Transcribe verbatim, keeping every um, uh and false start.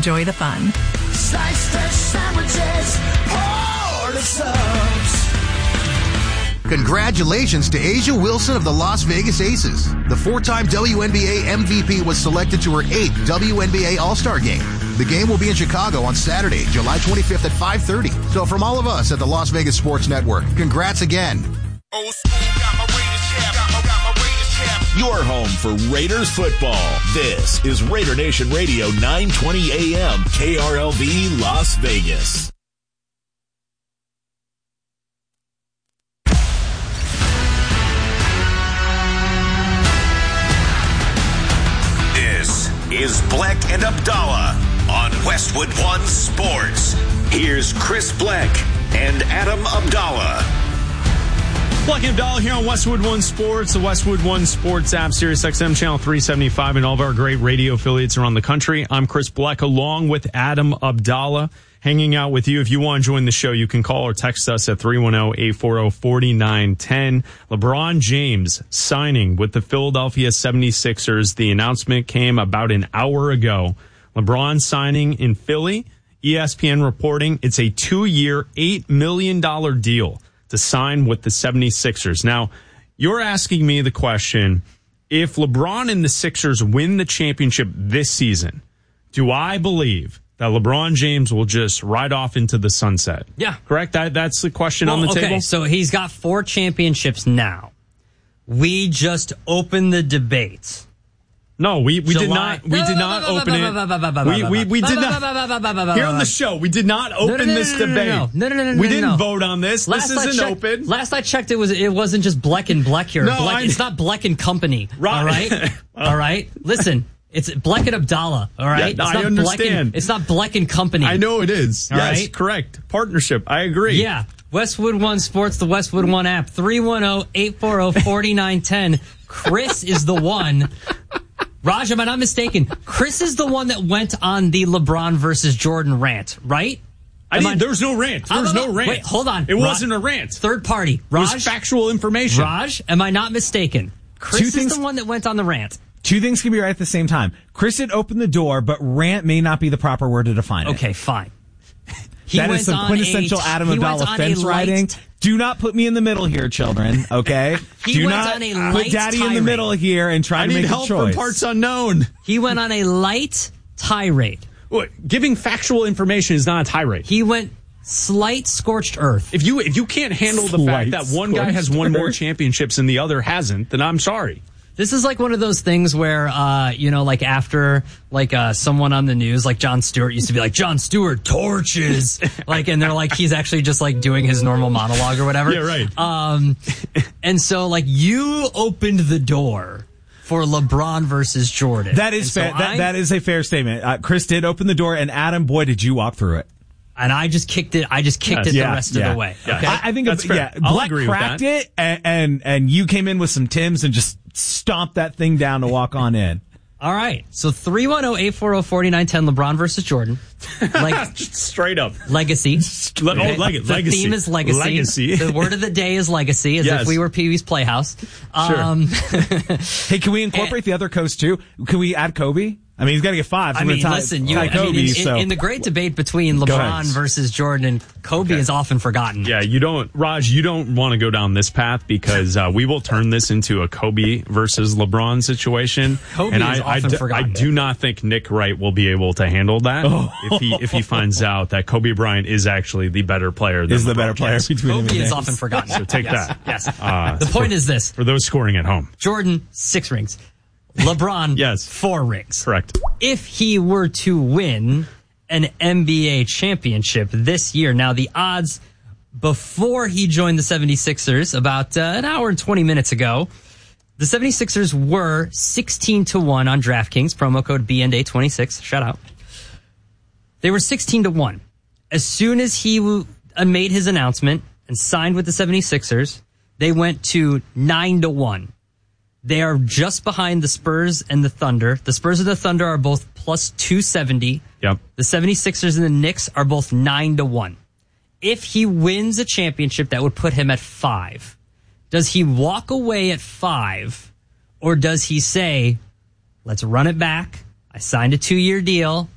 enjoy the fun. Sliced fish sandwiches, poured subs. Congratulations to Asia Wilson of the Las Vegas Aces. The four-time W N B A M V P was selected to her eighth W N B A All-Star Game. The game will be in Chicago on Saturday, July twenty-fifth at five thirty. So from all of us at the Las Vegas Sports Network, congrats again. Your home for Raiders football. This is Raider Nation Radio, nine twenty A M, K R L V, Las Vegas. This is Bleck and Abdallah on Westwood One Sports. Here's Chris Bleck and Adam Abdallah. Bleck and Abdallah here on Westwood One Sports, the Westwood One Sports app, Sirius X M Channel three seventy-five, and all of our great radio affiliates around the country. I'm Chris Bleck, along with Adam Abdallah, hanging out with you. If you want to join the show, you can call or text us at three one zero, eight four zero, four nine one zero. LeBron James signing with the Philadelphia seventy-sixers. The announcement came about an hour ago. LeBron signing in Philly. E S P N reporting it's a two-year, eight million dollars deal to sign with the seventy-sixers. Now, you're asking me the question, if LeBron and the Sixers win the championship this season, do I believe that LeBron James will just ride off into the sunset? Yeah. Correct? That That's the question well, on the okay, table? So he's got four championships now. We just opened the debate. No, we, we did July. not. We did not open it. We we we did not. Here on the show, we did not open this debate. No, no, no, no. We didn't no. vote on this. Last This I isn't checked, open. Last I checked, it was it wasn't just Bleck and Bleck here. No, Bleck, I, it's not Bleck and Company. Right. All right. All right. Listen, it's Bleck and Abdallah. All right. Yeah, it's not I understand. Bleck and, it's not Bleck and Company. I know it is. All yes, right? correct. Partnership. I agree. Yeah. Westwood One Sports, the Westwood One app, three one zero, eight four zero, four nine one zero. Chris is the one. Raj, am I not mistaken? Chris is the one that went on the LeBron versus Jordan rant, right? I didn't, there was no rant. There was no rant. Wait, hold on. It Raj, wasn't a rant. Third party. Raj, it was factual information. Raj, am I not mistaken? Chris Two is things, the one that went on the rant. Two things can be right at the same time. Chris did open the door, but rant may not be the proper word to define it. Okay, fine. He that is some quintessential a, Adam Abdallah fence riding. Do not put me in the middle here, children. Okay? He Do went not on a put light daddy tirade. in the middle here and try I to need make help a choice. from parts unknown. He went on a light tirade. What, giving factual information is not a tirade. He went slight scorched earth. If you if you can't handle the Slight fact that one guy has won more championships and the other hasn't, then I'm sorry. This is like one of those things where, uh, you know, like after, like, uh, someone on the news, like Jon Stewart used to be like, Jon Stewart torches. like, and they're like, he's actually just like doing his normal monologue or whatever. Yeah, right. Um, and so like you opened the door for LeBron versus Jordan. That is and fair. so that, I, that is a fair statement. Uh, Chris did open the door, and Adam, boy, did you walk through it. And I just kicked it, I just kicked Yes, it yeah, the rest yeah. of the way. Yeah. Okay. I, I think That's it's, fair. yeah, I'll Black agree with cracked that. it, and, and and you came in with some Tims and just stomped that thing down to walk on in. All right. So three one zero, eight four zero, four nine one zero, LeBron versus Jordan. Like, Straight up. legacy. Le- oh, leg- The legacy. theme is legacy. Legacy. The word of the day is legacy, as Yes. if we were Pee Wee's Playhouse. Sure. Um, Hey, can we incorporate the other coast too? Can we add Kobe? I mean, he's got to get five. So I I'm mean, gonna tie, listen, you, tie I Kobe. mean, in, so. in, in the great debate between ahead. LeBron versus Jordan, Kobe Okay. is often forgotten. Yeah, you don't, Raj, you don't want to go down this path because uh, we will turn this into a Kobe versus LeBron situation. Kobe and is I, I, often d- I forgotten. do not think Nick Wright will be able to handle that Oh. if he if he finds out that Kobe Bryant is actually the better player than is the LeBron better player James. between him Kobe and is James. often forgotten. So take Yes, that. Yes. Uh, The point is this. For those scoring at home. Jordan, six rings. LeBron, Yes. four rings. Correct. If he were to win an N B A championship this year, now the odds before he joined the seventy-sixers about uh, an hour and twenty minutes ago, the seventy-sixers were sixteen to one on DraftKings, promo code B N D A twenty-six. Shout out. They were sixteen to one. As soon as he w- uh, made his announcement and signed with the seventy-sixers, they went to nine to one. They are just behind the Spurs and the Thunder. The Spurs and the Thunder are both plus two seventy. Yep. The seventy-sixers and the Knicks are both nine to one. If he wins a championship, that would put him at five. Does he walk away at five, or does he say, let's run it back? I signed a two-year deal.